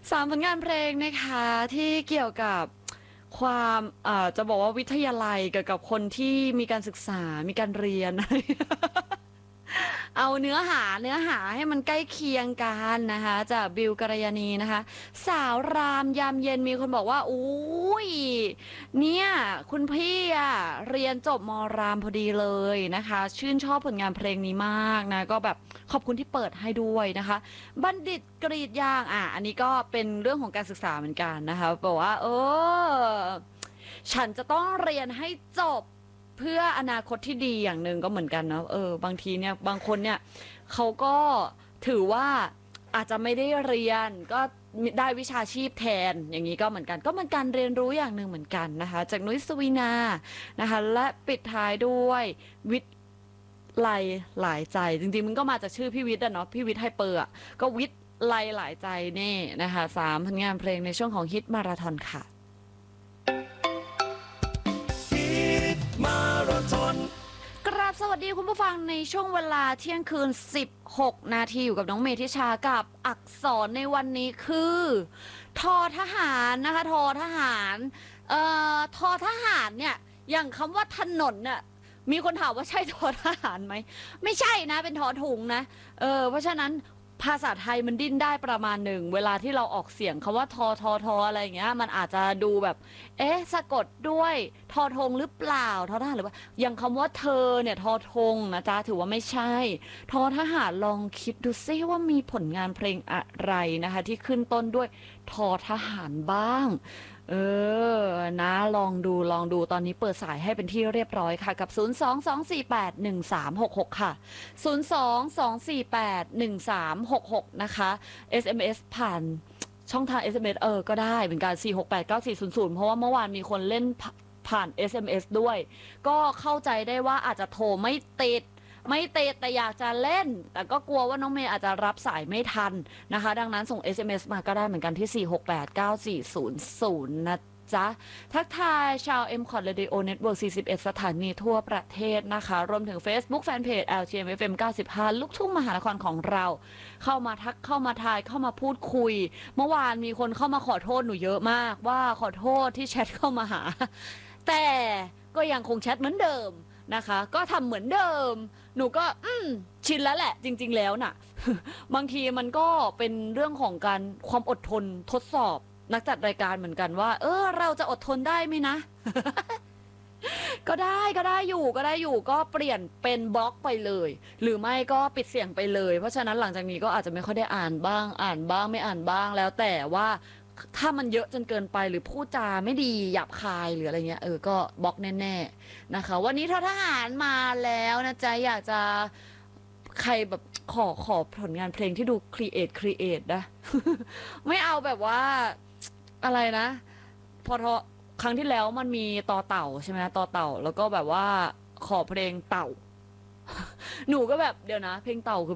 3 ผลงานเพลงนะคะที่เกี่ยวกับความจะบอกว่าวิทยาลัยเกี่ยวกับคนที่มีการศึกษามีการเรียน เอาเนื้อหาให้มันใกล้เคียงกันนะคะจากบิวกัลยาณีนะคะสาวรามยามเย็นมีคนบอกว่าอุ้ยเนี่ยคุณพี่อะเรียนจบมรามพอดีเลยนะคะชื่นชอบผลงานเพลงนี้มากนะก็แบบขอบคุณที่เปิดให้ด้วยนะคะบัณฑิตกรีดยางอันนี้ก็เป็นเรื่องของการศึกษาเหมือนกันนะคะบอกว่าฉันจะต้องเรียนให้จบ เพื่ออนาคตที่ดีอย่างหนึ่งก็เหมือนกันเนาะบางทีเนี่ยบางคนเนี่ยเขาก็ถือว่าอาจจะไม่ได้เรียนก็ได้วิชาชีพแทนอย่างนี้ก็เหมือนกันก็เป็นการเรียนรู้อย่างหนึ่งเหมือนกันนะคะจากนุ้ยสวีนานะคะและปิดท้ายด้วยวิทย์ไลหลายใจจริงๆมันก็มาจากชื่อพี่วิทย์อะเนาะพี่วิทย์ไฮเปอร์อะก็วิทย์ไลหลายใจนี่นะคะ3 ผลงานเพลงในช่วงของฮิตมาราธอนค่ะมาราธอนกราบสวัสดีคุณผู้ฟังในช่วงเวลาเที่ยงคืน16 นาทีอยู่กับน้องเมธิชากับอักษรในวันนี้คือทอทหารนะคะทอทหารทอทหารเนี่ยอย่างคำว่าถนนเนี่ยมีคนถามว่าใช่ทอทหารไหมไม่ใช่นะเป็นทอถุงนะเพราะฉะนั้นภาษาไทยมันดิ้นได้ประมาณหนึ่งเวลาที่เราออกเสียงคำว่าทออะไรอย่างเงี้ยมันอาจจะดูแบบสะกดด้วยทอทงหรือเปล่าทอทหารหรือว่าอย่างคำว่าเธอเนี่ยทอทงนะจ๊ะถือว่าไม่ใช่ทอทหารลองคิดดูซิว่ามีผลงานเพลงอะไรนะคะที่ขึ้นต้นด้วยทอทหารบ้างเออนะลองดูตอนนี้เปิดสายให้เป็นที่เรียบร้อยค่ะกับ022481366ค่ะ022481366นะคะ SMS ผ่านช่องทาง SMS ก็ได้เป็นการ4689400เพราะว่าเมื่อวานมีคนเล่นผ่าน SMS ด้วยก็เข้าใจได้ว่าอาจจะโทรไม่ติดแต่อยากจะเล่นแต่ก็กลัวว่าน้องเมย์อาจจะรับสายไม่ทันนะคะดังนั้นส่ง SMS มาก็ได้เหมือนกันที่4689400นะจ๊ะทักทายชาว M-Cot Radio Network 41 สถานีทั่วประเทศนะคะรวมถึง Facebook Fanpage LGMFM 95 ลูกทุ่งมหานครของเราเข้ามาทักเข้ามาทายเข้ามาพูดคุยเมื่อวานมีคนเข้ามาขอโทษหนูเยอะมากว่าขอโทษที่แชทเข้ามาหาแต่ก็ยังคงแชทเหมือนเดิมนะคะก็ทำเหมือนเดิมหนูก็ชินแล้วแหละจริงๆแล้วน่ะ บางทีมันก็เป็นเรื่องของการความอดทนทดสอบนักจัดรายการเหมือนกันว่าเราจะอดทนได้ไหมนะ ก็ได้อยู่ก็เปลี่ยนเป็นบล็อกไปเลยหรือไม่ก็ปิดเสียงไปเลยเพราะฉะนั้นหลังจากนี้ก็อาจจะไม่ค่อยได้อ่านบ้างไม่อ่านบ้างแล้วแต่ว่าถ้ามันเยอะจนเกินไปหรือพูดจาไม่ดีหยาบคายหรืออะไรเงี้ยก็บล็อกแน่ๆนะคะวันนี้ทหารมาแล้วนะจ๊ะอยากจะใครแบบขอผลงานเพลงที่ดูครีเอทนะ ไม่เอาแบบว่าอะไรนะพอครั้งที่แล้วมันมีต่อเต่าใช่ไหมต่อเต่าแล้วก็แบบว่าขอเพลงเต่า หนูก็แบบเดี๋ยวนะเพลงเต่าคือ